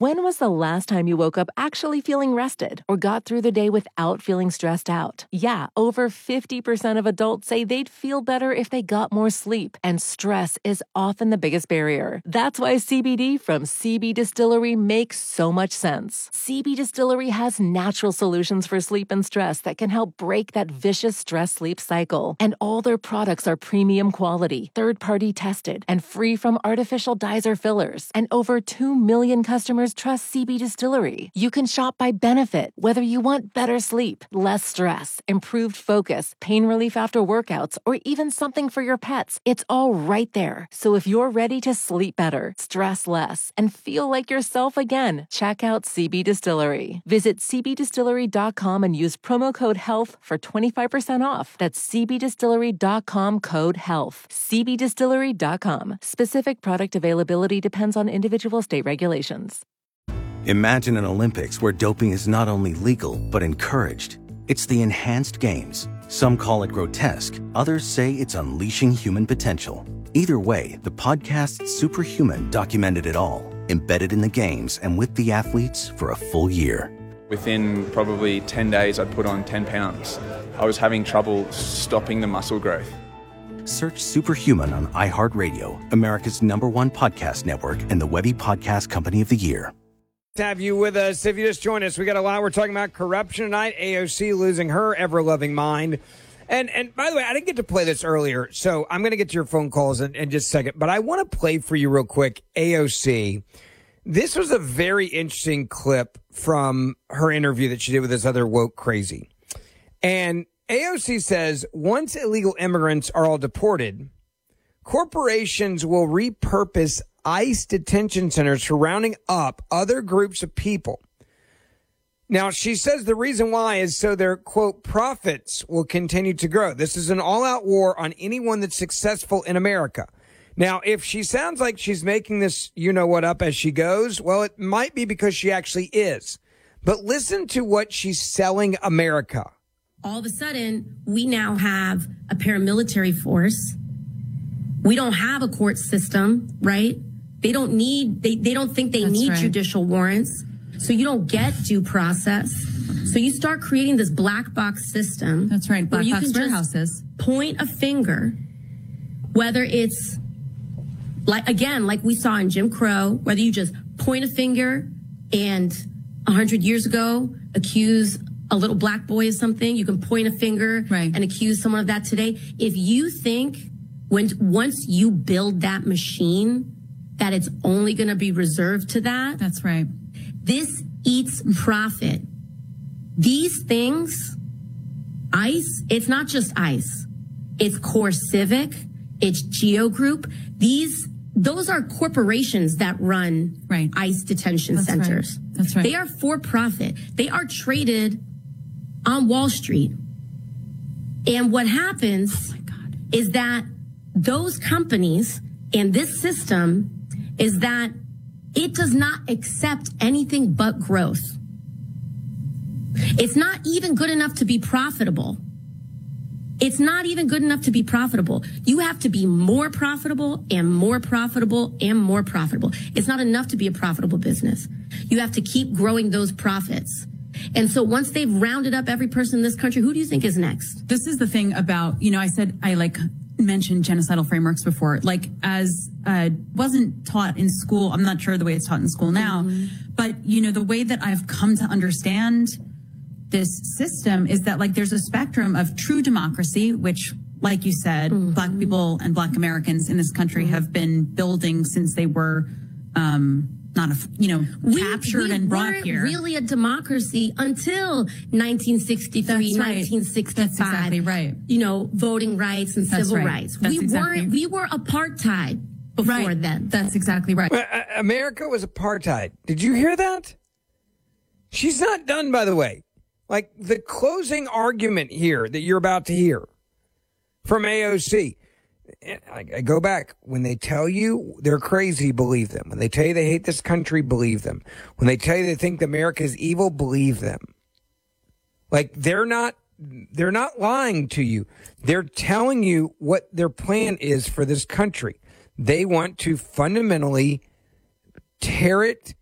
When was the last time you woke up actually feeling rested or got through the day without feeling stressed out? Yeah, over 50% of adults say they'd feel better if they got more sleep, and stress is often the biggest barrier. That's why CBD from CB Distillery makes so much sense. CB Distillery has natural solutions for sleep and stress that can help break that vicious stress-sleep cycle. And all their products are premium quality, third-party tested, and free from artificial dyes or fillers. And over 2 million customers trust CB Distillery. You can shop by benefit, whether you want better sleep, less stress, improved focus, pain relief after workouts, or even something for your pets. It's all right there. So if you're ready to sleep better, stress less, and feel like yourself again, check out CB Distillery. Visit cbdistillery.com and use promo code HEALTH for 25% off. That's cbdistillery.com, code HEALTH. cbdistillery.com. Specific product availability depends on individual state regulations. Imagine an Olympics where doping is not only legal, but encouraged. It's the Enhanced Games. Some call it grotesque. Others say it's unleashing human potential. Either way, the podcast Superhuman documented it all, embedded in the games and with the athletes for a full year. Within probably 10 days, I'd put on 10 pounds. I was having trouble stopping the muscle growth. Search Superhuman on iHeartRadio, America's #1 podcast network, and the Webby Podcast Company of the Year. To have you with us. If you just joined us, we got a lot. We're talking about corruption tonight. AOC losing her ever-loving mind. And by the way, I didn't get to play this earlier, so I'm going to get to your phone calls in just a second. But I want to play for you real quick, AOC. This was a very interesting clip from her interview that she did with this other woke crazy. And AOC says, once illegal immigrants are all deported, corporations will repurpose ICE detention centers for rounding up other groups of people. Now, she says the reason why is so their, quote, profits will continue to grow. This is an all-out war on anyone that's successful in America. Now, if she sounds like she's making this you-know-what up as she goes, well, it might be because she actually is. But listen to what she's selling America. All of a sudden, we now have a paramilitary force. We don't have a court system, right? They don't think they need judicial warrants. So you don't get due process. So you start creating this black box system. That's right. Black box warehouses. Point a finger, whether it's like we saw in Jim Crow, whether you just point a finger and 100 years ago accuse a little black boy of something, you can point a finger and accuse someone of that today. If you think once you build that machine, that it's only going to be reserved to that. That's right. This eats profit. These things, ICE, it's not just ICE. It's Core Civic. It's Geo Group. Those are corporations that run ICE detention centers. Right. That's right. They are for profit. They are traded on Wall Street. And what happens is that those companies and this system is that it does not accept anything but growth. It's not even good enough to be profitable. It's not even good enough to be profitable. You have to be more profitable and more profitable and more profitable. It's not enough to be a profitable business. You have to keep growing those profits. And so once they've rounded up every person in this country, who do you think is next? This is the thing about, I said I mentioned genocidal frameworks before, as wasn't taught in school. I'm not sure the way it's taught in school now, but the way that I've come to understand this system is that there's a spectrum of true democracy, which, like you said, Black people and Black Americans in this country have been building since they were captured and brought here. We weren't really a democracy until 1963, 1965. That's exactly right. Voting rights and civil rights. We were apartheid before then. That's exactly right. America was apartheid. Did you hear that? She's not done, by the way. The closing argument here that you're about to hear from AOC. I go back. When they tell you they're crazy, believe them. When they tell you they hate this country, believe them. When they tell you they think America is evil, believe them. They're not lying to you. They're telling you what their plan is for this country. They want to fundamentally tear it